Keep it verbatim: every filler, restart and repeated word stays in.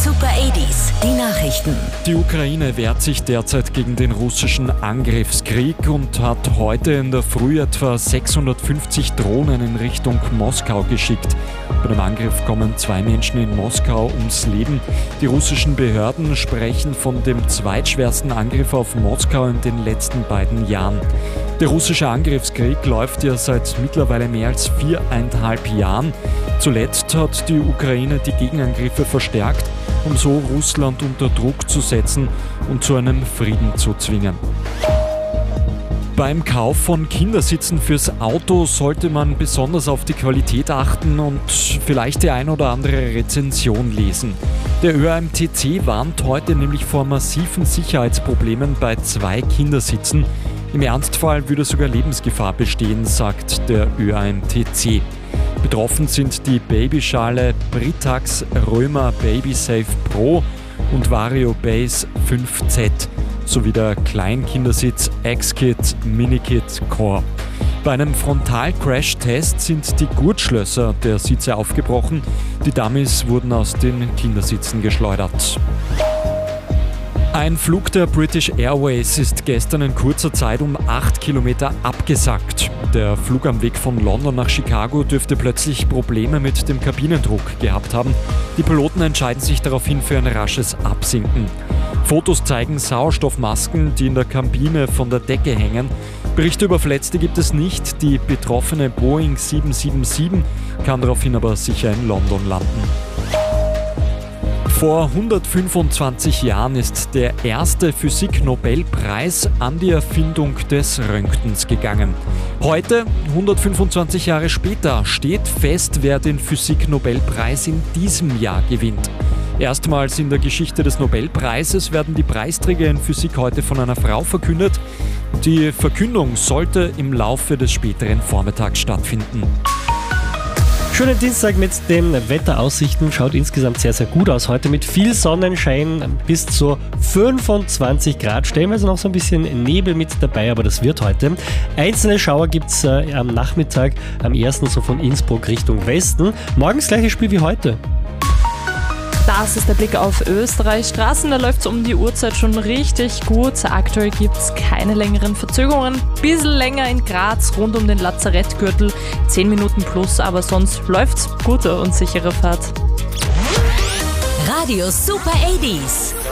Super achtziger, die Nachrichten. Die Ukraine wehrt sich derzeit gegen den russischen Angriffskrieg und hat heute in der Früh etwa sechshundertfünfzig Drohnen in Richtung Moskau geschickt. Bei dem Angriff kommen zwei Menschen in Moskau ums Leben. Die russischen Behörden sprechen von dem zweitschwersten Angriff auf Moskau in den letzten beiden Jahren. Der russische Angriffskrieg läuft ja seit mittlerweile mehr als viereinhalb Jahren. Zuletzt hat die Ukraine die Gegenangriffe verstärkt, um so Russland unter Druck zu setzen und zu einem Frieden zu zwingen. Beim Kauf von Kindersitzen fürs Auto sollte man besonders auf die Qualität achten und vielleicht die ein oder andere Rezension lesen. Der Ö A M T C warnt heute nämlich vor massiven Sicherheitsproblemen bei zwei Kindersitzen. Im Ernstfall würde sogar Lebensgefahr bestehen, sagt der Ö A M T C. Betroffen sind die Babyschale Britax Römer Babysafe Pro und Vario Base fünf Z sowie der Kleinkindersitz X-Kit Minikit Core. Bei einem Frontal-Crash-Test sind die Gurtschlösser der Sitze aufgebrochen. Die Dummies wurden aus den Kindersitzen geschleudert. Ein Flug der British Airways ist gestern in kurzer Zeit um acht Kilometer abgesackt. Der Flug am Weg von London nach Chicago dürfte plötzlich Probleme mit dem Kabinendruck gehabt haben. Die Piloten entscheiden sich daraufhin für ein rasches Absinken. Fotos zeigen Sauerstoffmasken, die in der Kabine von der Decke hängen. Berichte über Verletzte gibt es nicht. Die betroffene Boeing sieben sieben sieben kann daraufhin aber sicher in London landen. Vor hundertfünfundzwanzig Jahren ist der erste Physik-Nobelpreis an die Erfindung des Röntgens gegangen. Heute, hundertfünfundzwanzig Jahre später, steht fest, wer den Physik-Nobelpreis in diesem Jahr gewinnt. Erstmals in der Geschichte des Nobelpreises werden die Preisträger in Physik heute von einer Frau verkündet. Die Verkündung sollte im Laufe des späteren Vormittags stattfinden. Schönen Dienstag mit den Wetteraussichten. Schaut insgesamt sehr, sehr gut aus. Heute mit viel Sonnenschein bis zu fünfundzwanzig Grad. Stellenweise noch so ein bisschen Nebel mit dabei, aber das wird heute. Einzelne Schauer gibt es äh, am Nachmittag, am ersten so von Innsbruck Richtung Westen. Morgens gleiches Spiel wie heute. Das ist der Blick auf Österreich. Straßen, da läuft es um die Uhrzeit schon richtig gut. Aktuell gibt es keine längeren Verzögerungen. Bisschen länger in Graz rund um den Lazarettgürtel. zehn Minuten plus, aber sonst läuft's. Gute und sichere Fahrt. Radio Super achtziger.